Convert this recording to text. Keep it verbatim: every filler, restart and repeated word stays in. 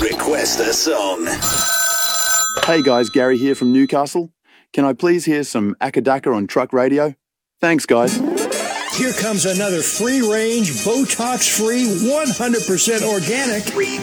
Request a song. Hey guys, Gary here from Newcastle. Can I please hear some Akadaka on truck radio? Thanks, guys. Here comes another free-range, Botox-free, one hundred percent organic